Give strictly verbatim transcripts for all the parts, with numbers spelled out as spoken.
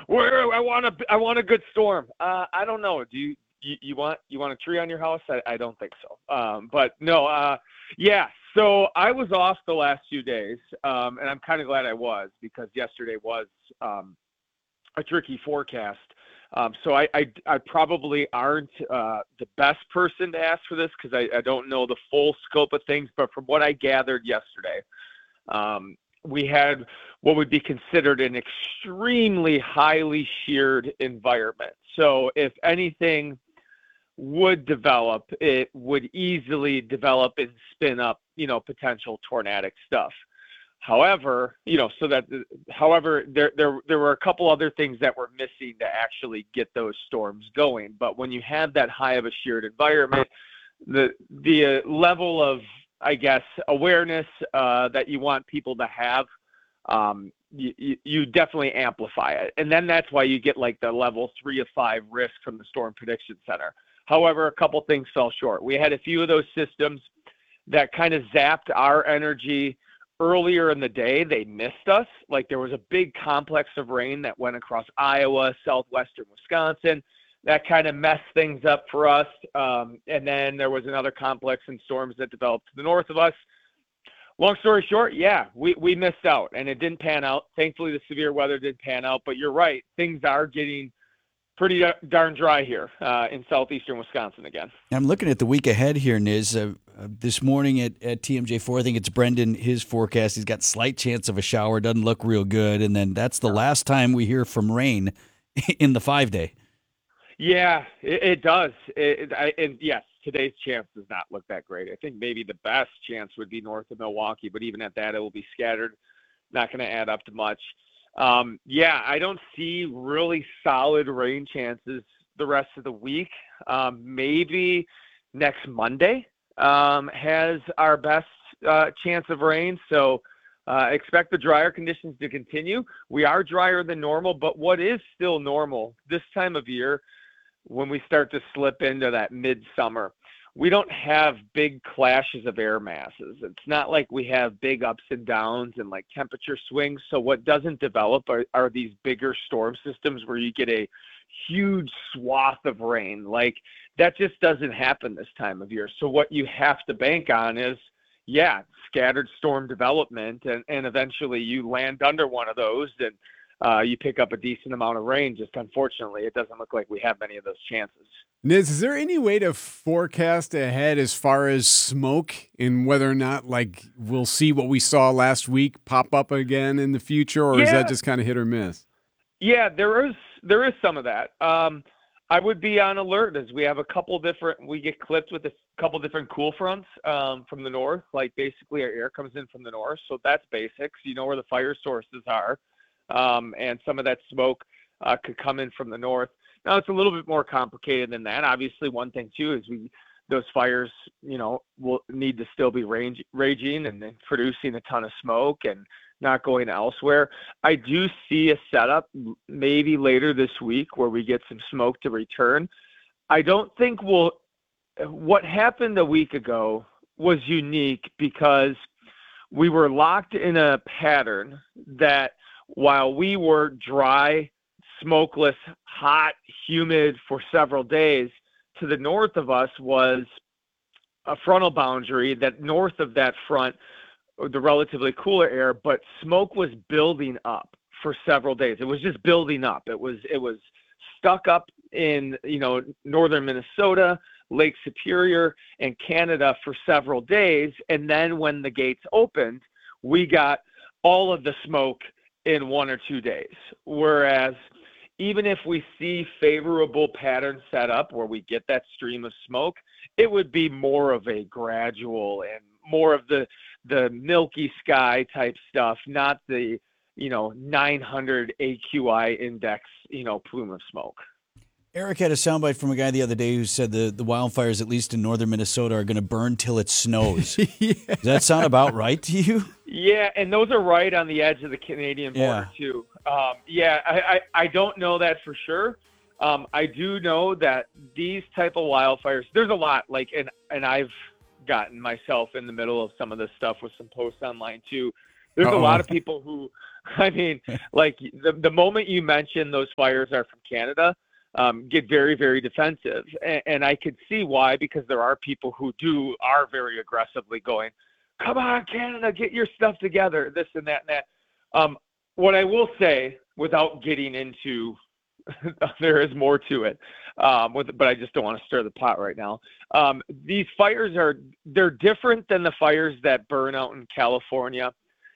Where I want a, I want a good storm. Uh, I don't know. Do you, you, you want you want a tree on your house? I, I don't think so. Um, but no, uh, yeah. So I was off the last few days, um, and I'm kind of glad I was because yesterday was um, a tricky forecast. Um, so I, I, I probably aren't uh, the best person to ask for this because I, I don't know the full scope of things. But from what I gathered yesterday, um, we had what would be considered an extremely highly sheared environment. So if anything would develop, it would easily develop and spin up, you know, potential tornadic stuff. However, you know, so that, however, there, there, there were a couple other things that were missing to actually get those storms going. But when you have that high of a sheared environment, the, the level of, I guess, awareness uh, that you want people to have, um, you, you definitely amplify it. And then that's why you get like the level three of five risk from the Storm Prediction Center. However, a couple things fell short. We had a few of those systems that kind of zapped our energy earlier in the day. They missed us. Like there was a big complex of rain that went across Iowa, southwestern Wisconsin. That kind of messed things up for us. Um, and then there was another complex in storms that developed to the north of us. Long story short, yeah, we, we missed out and it didn't pan out. Thankfully, the severe weather did pan out, but you're right. Things are getting pretty darn dry here uh, in southeastern Wisconsin again. I'm looking at the week ahead here, Niz. Uh, uh, this morning at, at T M J four, I think it's Brendan, his forecast, he's got slight chance of a shower, doesn't look real good, and then that's the last time we hear from rain in the five-day. Yeah, it, it does. It, it, I, and yes, today's chance does not look that great. I think maybe the best chance would be north of Milwaukee, but even at that, it will be scattered, not going to add up to much. Um, yeah, I don't see really solid rain chances the rest of the week. Um, maybe next Monday um, has our best uh, chance of rain. So uh, expect the drier conditions to continue. We are drier than normal, but what is still normal this time of year when we start to slip into that midsummer, we don't have big clashes of air masses. It's not like we have big ups and downs and like temperature swings. So what doesn't develop are, are these bigger storm systems where you get a huge swath of rain. Like that just doesn't happen this time of year. So what you have to bank on is, yeah, scattered storm development, and, and eventually you land under one of those and uh, you pick up a decent amount of rain. Just unfortunately, it doesn't look like we have many of those chances. Niz, is there any way to forecast ahead as far as smoke and whether or not, like, we'll see what we saw last week pop up again in the future, or yeah. is that just kind of hit or miss? Yeah, there is there is some of that. Um, I would be on alert as we have a couple different, we get clipped with a couple different cool fronts um, from the north. Like basically our air comes in from the north, so that's basics. You know where the fire sources are, um, and some of that smoke uh, could come in from the north. Now, it's a little bit more complicated than that. Obviously, one thing, too, is we those fires, you know, will need to still be range, raging and then producing a ton of smoke and not going elsewhere. I do see a setup maybe later this week where we get some smoke to return. I don't think we'll – what happened a week ago was unique because we were locked in a pattern that while we were dry – smokeless, hot, humid for several days, to the north of us was a frontal boundary that north of that front, the relatively cooler air, but smoke was building up for several days. It was just building up. It was, it was stuck up in, you know, northern Minnesota, Lake Superior, and Canada for several days. And then when the gates opened, we got all of the smoke in one or two days. Whereas even if we see favorable pattern set up where we get that stream of smoke, it would be more of a gradual and more of the the milky sky type stuff, not the, you know, nine hundred A Q I index, you know, plume of smoke. Eric had a soundbite from a guy the other day who said the, the wildfires, at least in northern Minnesota, are going to burn till it snows. Yeah. Does that sound about right to you? Yeah, and those are right on the edge of the Canadian border, yeah. too. Um, yeah, I, I, I don't know that for sure. Um, I do know that these type of wildfires, there's a lot, like, and, and I've gotten myself in the middle of some of this stuff with some posts online, too. There's Uh-oh. a lot of people who I mean, like the the moment you mention those fires are from Canada, um, get very, very defensive. And, and I could see why, because there are people who do are very aggressively going, come on, Canada, get your stuff together, this and that and that. Um, what I will say, without getting into, there is more to it, um, with, but I just don't want to stir the pot right now. Um, these fires are, they're different than the fires that burn out in California,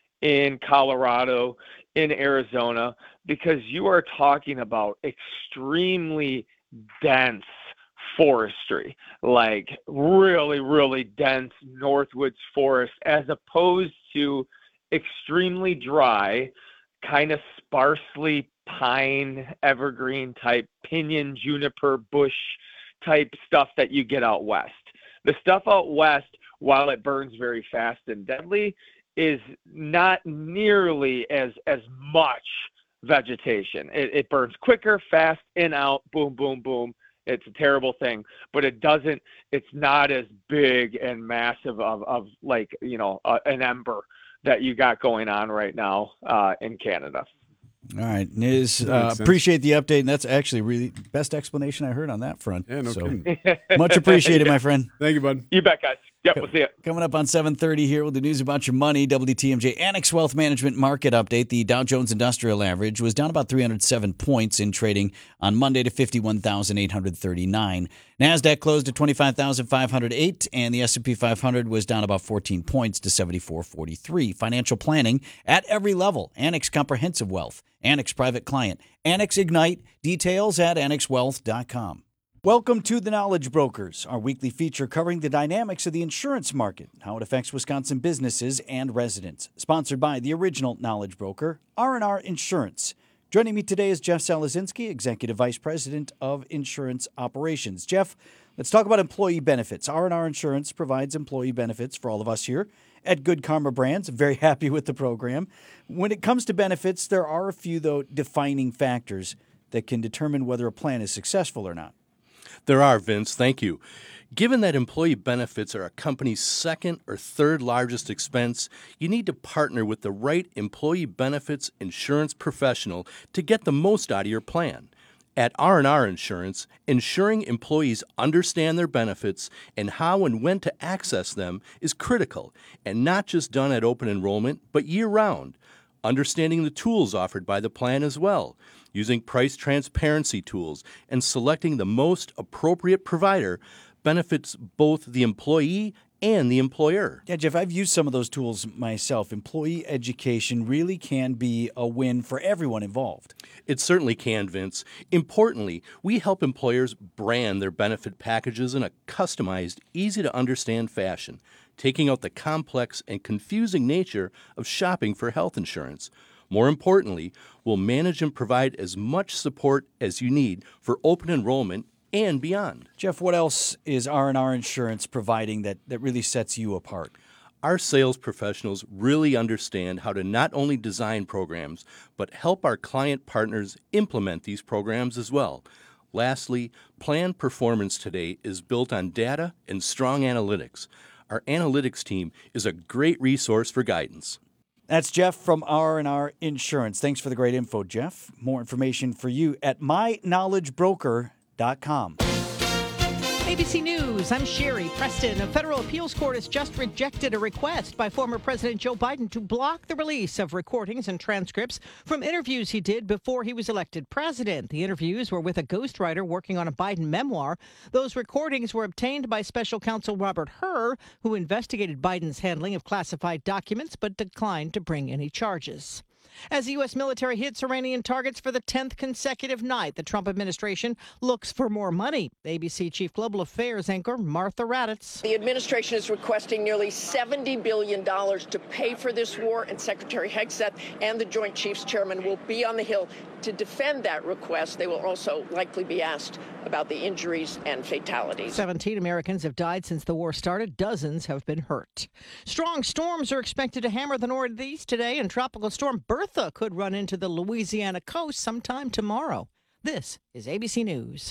in Colorado, in Arizona, because you are talking about extremely dense forestry, like really, really dense Northwoods forest, as opposed to extremely dry, kind of sparsely pine, evergreen type, pinyon, juniper, bush type stuff that you get out west. The stuff out west, while it burns very fast and deadly, is not nearly as as much vegetation. It, it burns quicker, fast, in, out, boom, boom, boom. It's a terrible thing, but it doesn't, it's not as big and massive of, of like, you know, uh, an ember that you got going on right now uh, in Canada. All right, Niz, uh, appreciate the update, and that's actually really best explanation I heard on that front. Yeah, no so, kidding. Much appreciated, my friend. Thank you, bud. You bet, guys. Yep, we'll see you. Coming up on seven thirty here with the news about your money, W T M J Annex Wealth Management Market Update. The Dow Jones Industrial Average was down about three hundred seven points in trading on Monday to fifty-one thousand eight hundred thirty-nine. NASDAQ closed at twenty-five thousand five hundred eight, and the S and P five hundred was down about fourteen points to seventy-four forty-three. Financial planning at every level. Annex Comprehensive Wealth, Annex Private Client, Annex Ignite. Details at annex wealth dot com. Welcome to The Knowledge Brokers, our weekly feature covering the dynamics of the insurance market, how it affects Wisconsin businesses and residents. Sponsored by the original Knowledge Broker, R and R Insurance. Joining me today is Jeff Salazinski, Executive Vice President of Insurance Operations. Jeff, let's talk about employee benefits. R and R Insurance provides employee benefits for all of us here at Good Karma Brands. I'm very happy with the program. When it comes to benefits, there are a few, though, defining factors that can determine whether a plan is successful or not. There are, Vince. Thank you. Given that employee benefits are a company's second or third largest expense, you need to partner with the right employee benefits insurance professional to get the most out of your plan. At R and R Insurance, ensuring employees understand their benefits and how and when to access them is critical, and not just done at open enrollment, but year-round. Understanding the tools offered by the plan as well, using price transparency tools, and selecting the most appropriate provider benefits both the employee and the employer. Yeah, Jeff, I've used some of those tools myself. Employee education really can be a win for everyone involved. It certainly can, Vince. Importantly, we help employers brand their benefit packages in a customized, easy-to-understand fashion, taking out the complex and confusing nature of shopping for health insurance. More importantly, we'll manage and provide as much support as you need for open enrollment and beyond. Jeff, what else is R and R Insurance providing that, that really sets you apart? Our sales professionals really understand how to not only design programs, but help our client partners implement these programs as well. Lastly, plan performance today is built on data and strong analytics. Our analytics team is a great resource for guidance. That's Jeff from R and R Insurance. Thanks for the great info, Jeff. More information for you at my knowledge broker dot com. A B C News, I'm Sherry Preston. A federal appeals court has just rejected a request by former President Joe Biden to block the release of recordings and transcripts from interviews he did before he was elected president. The interviews were with a ghostwriter working on a Biden memoir. Those recordings were obtained by special counsel Robert Hur, who investigated Biden's handling of classified documents but declined to bring any charges. As the U S military hits Iranian targets for the tenth consecutive night, the Trump administration looks for more money. A B C Chief Global Affairs anchor Martha Raddatz. The administration is requesting nearly seventy billion dollars to pay for this war, and Secretary Hegseth and the Joint Chiefs Chairman will be on the Hill to defend that request. They will also likely be asked about the injuries and fatalities. seventeen Americans have died since the war started. Dozens have been hurt. Strong storms are expected to hammer the Northeast today, and Tropical Storm Bertha could run into the Louisiana coast sometime tomorrow. This is A B C News.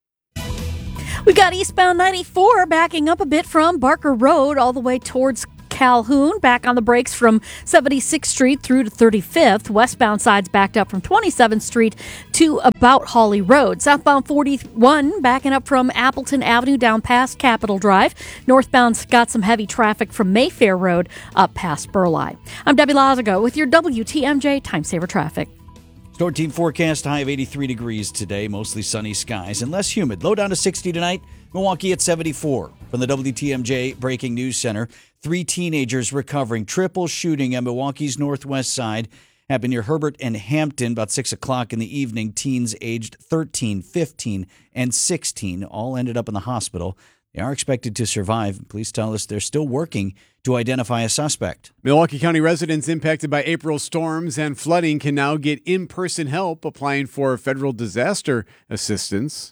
We got eastbound ninety-four backing up a bit from Barker Road all the way towards Calhoun. Back on the brakes from seventy-sixth Street through to thirty-fifth. Westbound side's backed up from twenty-seventh Street to about Hawley Road. Southbound forty-one backing up from Appleton Avenue down past Capitol Drive. Northbound's got some heavy traffic from Mayfair Road up past Burleigh. I'm Debbie Lazago with your W T M J Time Saver Traffic. Storm Team forecast, high of eighty-three degrees today, mostly sunny skies and less humid. Low down to sixty tonight. Milwaukee at seventy-four. From the W T M J Breaking News Center, three teenagers recovering. Triple shooting at Milwaukee's northwest side happened near Herbert and Hampton about six o'clock in the evening. Teens aged thirteen, fifteen, and sixteen all ended up in the hospital. They are expected to survive. Police tell us they're still working to identify a suspect. Milwaukee County residents impacted by April storms and flooding can now get in-person help applying for federal disaster assistance.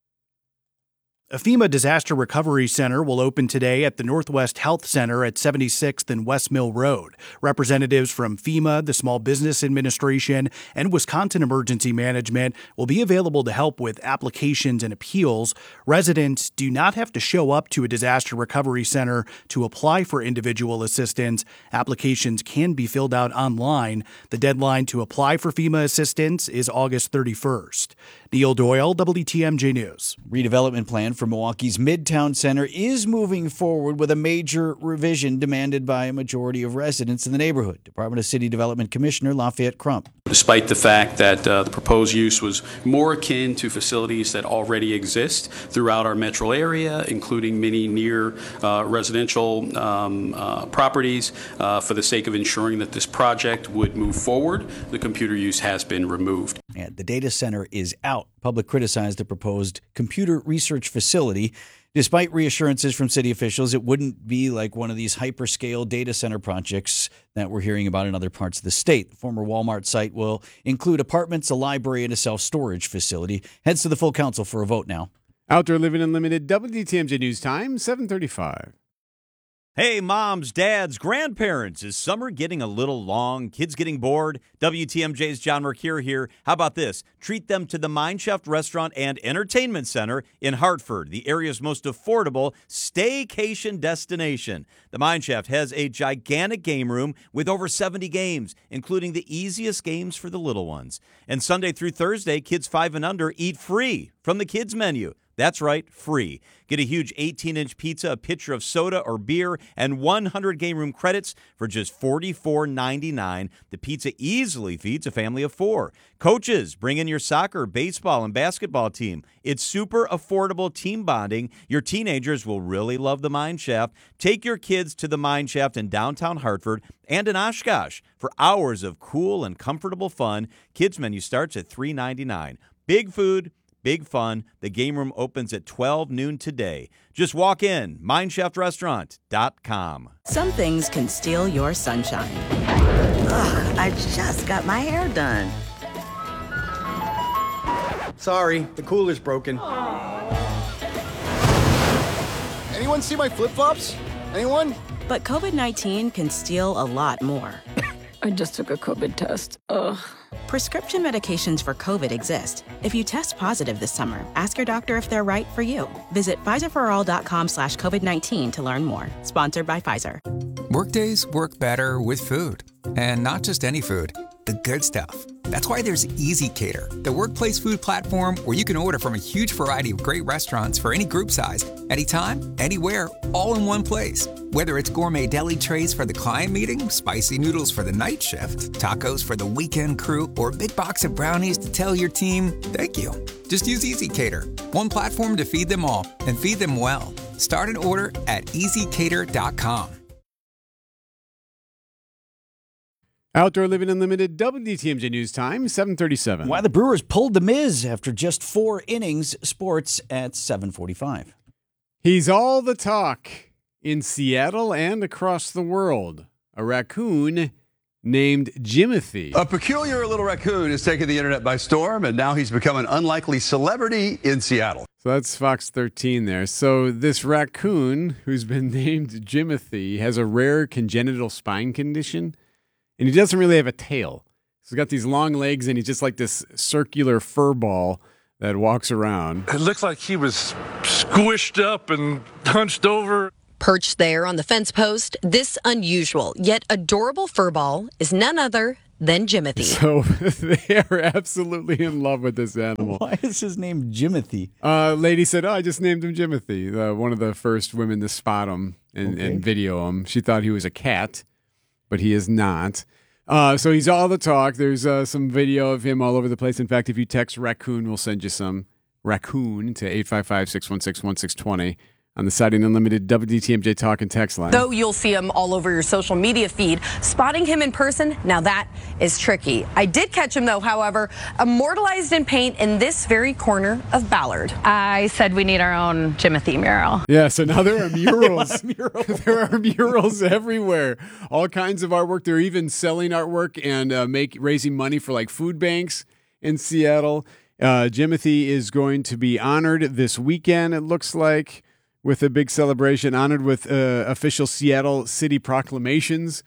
A FEMA Disaster Recovery Center will open today at the Northwest Health Center at seventy-sixth and West Mill Road. Representatives from FEMA, the Small Business Administration, and Wisconsin Emergency Management will be available to help with applications and appeals. Residents do not have to show up to a disaster recovery center to apply for individual assistance. Applications can be filled out online. The deadline to apply for FEMA assistance is August thirty-first. Neil Doyle, W T M J News. Redevelopment plan for Milwaukee's Midtown Center is moving forward with a major revision demanded by a majority of residents in the neighborhood. Department of City Development Commissioner Lafayette Crump. Despite the fact that uh, the proposed use was more akin to facilities that already exist throughout our metro area, including many near uh, residential um, uh, properties, uh, for the sake of ensuring that this project would move forward, the computer use has been removed. And the data center is out. Public criticized the proposed computer research facility. Despite reassurances from city officials, it wouldn't be like one of these hyperscale data center projects that we're hearing about in other parts of the state. The former Walmart site will include apartments, a library, and a self-storage facility. Heads to the full council for a vote now. Outdoor Living Unlimited, W T M J News Time, seven thirty-five. Hey, moms, dads, grandparents, is summer getting a little long? Kids getting bored? W T M J's John Mercure here. How about this? Treat them to the Mine Shaft Restaurant and Entertainment Center in Hartford, the area's most affordable staycation destination. The Mine Shaft has a gigantic game room with over seventy games, including the easiest games for the little ones. And Sunday through Thursday, kids five and under eat free from the kids' menu. That's right, free. Get a huge eighteen-inch pizza, a pitcher of soda or beer, and one hundred game room credits for just forty-four ninety-nine. The pizza easily feeds a family of four. Coaches, bring in your soccer, baseball, and basketball team. It's super affordable team bonding. Your teenagers will really love the Mine Shaft. Take your kids to the Mine Shaft in downtown Hartford and in Oshkosh for hours of cool and comfortable fun. Kids menu starts at three ninety-nine. Big food, big fun. The game room opens at twelve noon today. Just walk in, mine shaft restaurant dot com. Some things can steal your sunshine. Ugh, I just got my hair done. Sorry, the cooler's broken. Anyone see my flip-flops? Anyone? But COVID nineteen can steal a lot more. I just took a COVID test. Ugh. Prescription medications for COVID exist. If you test positive this summer, ask your doctor if they're right for you. Visit Pfizerforall.com slash COVID-19 to learn more. Sponsored by Pfizer. Workdays work better with food. And not just any food, the good stuff. That's why there's ezCater, the workplace food platform where you can order from a huge variety of great restaurants for any group size, anytime, anywhere, all in one place. Whether it's gourmet deli trays for the client meeting, spicy noodles for the night shift, tacos for the weekend crew, or a big box of brownies to tell your team, thank you. Just use ezCater, one platform to feed them all and feed them well. Start an order at easy cater dot com. Outdoor Living Unlimited, W T M J News Time, seven thirty-seven. Why the Brewers pulled the Miz after just four innings. Sports at seven forty-five. He's all the talk in Seattle and across the world. A raccoon named Jimothy. A peculiar little raccoon has taken the internet by storm, and now he's become an unlikely celebrity in Seattle. So that's Fox thirteen there. So this raccoon, who's been named Jimothy, has a rare congenital spine condition. And he doesn't really have a tail. He's got these long legs, and he's just like this circular fur ball that walks around. It looks like he was squished up and hunched over. Perched there on the fence post, this unusual yet adorable furball is none other than Jimothy. So they are absolutely in love with this animal. Why is his name Jimothy? Uh, lady said, oh, I just named him Jimothy. Uh, one of the first women to spot him and, Okay. and video him. She thought he was a cat, but he is not. Uh, so he's all the talk. There's uh, some video of him all over the place. In fact, if you text raccoon, we'll send you some raccoon to eight five five, six one six, one six two zero on the Siding Unlimited W D T M J Talk and Text line. Though you'll see him all over your social media feed, spotting him in person, now that is tricky. I did catch him, though, however, immortalized in paint in this very corner of Ballard. I said we need our own Jimothy mural. Yeah, so now there are murals. There are murals everywhere. All kinds of artwork. They're even selling artwork and uh, make raising money for like food banks in Seattle. Uh, Jimothy is going to be honored this weekend, it looks like, with a big celebration, honored with uh, official Seattle City proclamations.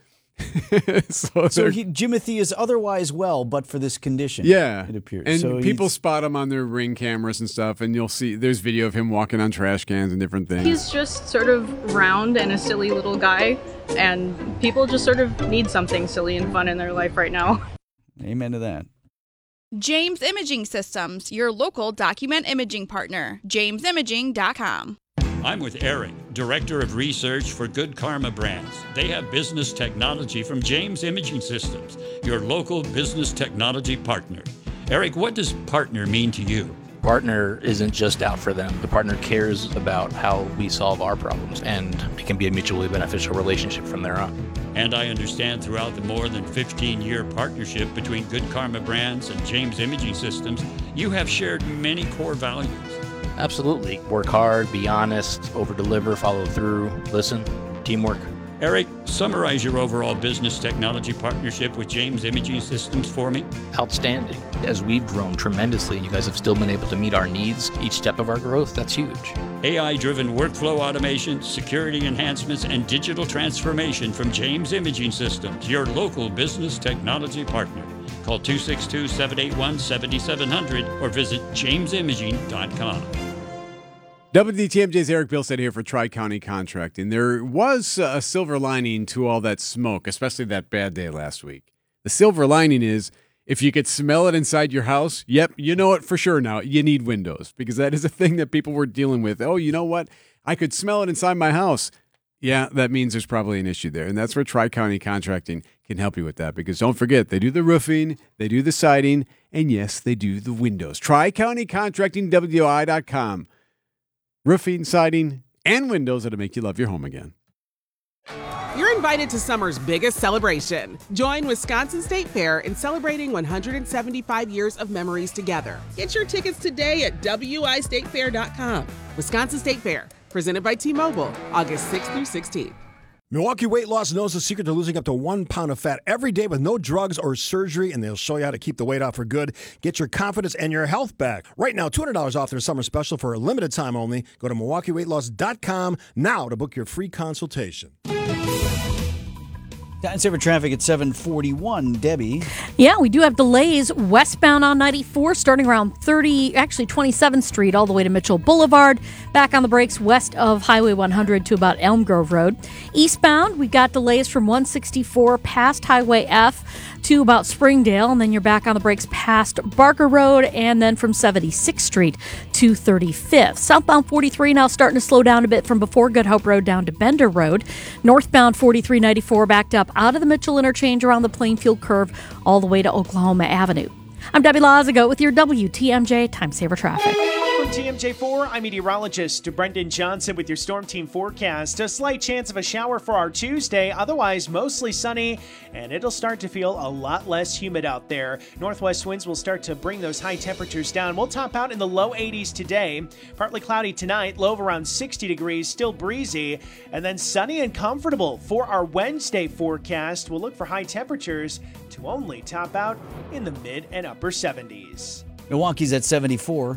so So he, Jimothy is otherwise well, but for this condition. yeah, it appears. And So people he's- spot him on their Ring cameras and stuff, and you'll see there's video of him walking on trash cans and different things. He's just sort of round and a silly little guy, and people just sort of need something silly and fun in their life right now. Amen to that. James Imaging Systems, your local document imaging partner. james imaging dot com. I'm with Eric, Director of Research for Good Karma Brands. They have business technology from James Imaging Systems, your local business technology partner. Eric, what does partner mean to you? Partner isn't just out for them. The partner cares about how we solve our problems, and it can be a mutually beneficial relationship from there on. And I understand throughout the more than fifteen-year partnership between Good Karma Brands and James Imaging Systems, you have shared many core values. Absolutely. Work hard, be honest, over-deliver, follow through, listen, teamwork. Eric, summarize your overall business technology partnership with James Imaging Systems for me. Outstanding. As we've grown tremendously, you guys have still been able to meet our needs each step of our growth. That's huge. A I-driven workflow automation, security enhancements, and digital transformation from James Imaging Systems, your local business technology partner. Call two six two, seven eight one, seven seven zero zero or visit james imaging dot com. W D T M J's Eric Bilstead here for Tri-County Contracting. There was a silver lining to all that smoke, especially that bad day last week. The silver lining is if you could smell it inside your house, yep, you know it for sure now. You need windows because that is a thing that people were dealing with. Oh, you know what? I could smell it inside my house. Yeah, that means there's probably an issue there. And that's where Tri-County Contracting can help you with that because don't forget, they do the roofing, they do the siding, and yes, they do the windows. Tri-County Contracting W I dot com. Roofing, siding, and windows that'll make you love your home again. You're invited to summer's biggest celebration. Join Wisconsin State Fair in celebrating one hundred seventy-five years of memories together. Get your tickets today at W I state fair dot com. Wisconsin State Fair, presented by T-Mobile, August sixth through sixteenth. Milwaukee Weight Loss knows the secret to losing up to one pound of fat every day with no drugs or surgery, and they'll show you how to keep the weight off for good. Get your confidence and your health back. Right now, two hundred dollars off their summer special for a limited time only. Go to milwaukee weight loss dot com now to book your free consultation. Time saver traffic at seven forty-one. Debbie. Yeah, we do have delays westbound on ninety-four, starting around thirty, actually twenty-seventh Street, all the way to Mitchell Boulevard. Back on the brakes west of Highway one hundred to about Elm Grove Road. Eastbound, we got delays from one sixty-four past Highway F to about Springdale, and then you're back on the brakes past Barker Road, and then from seventy-sixth Street to thirty-fifth. Southbound forty-three now starting to slow down a bit from before Good Hope Road down to Bender Road. Northbound forty-three ninety-four backed up out of the Mitchell interchange around the Plainfield curve all the way to Oklahoma Avenue. I'm Debbie Lazago with your W T M J Time Saver Traffic. From T M J four, I'm meteorologist Brendan Johnson with your Storm Team forecast. A slight chance of a shower for our Tuesday, otherwise mostly sunny, and it'll start to feel a lot less humid out there. Northwest winds will start to bring those high temperatures down. We'll top out in the low eighties today. Partly cloudy tonight, low of around sixty degrees, still breezy, and then sunny and comfortable for our Wednesday forecast. We'll look for high temperatures to only top out in the mid and upper seventies. Milwaukee's at seventy-four.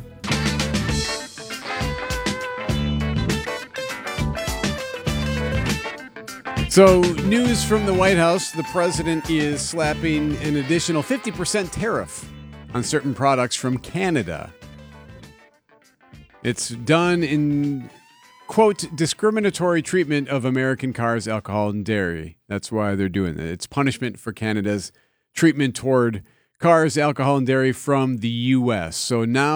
So, news from the White House, the president is slapping an additional fifty percent tariff on certain products from Canada. It's done in quote, discriminatory treatment of American cars, alcohol, and dairy. That's why they're doing it. It's punishment for Canada's treatment toward cars, alcohol, and dairy from the U S. So now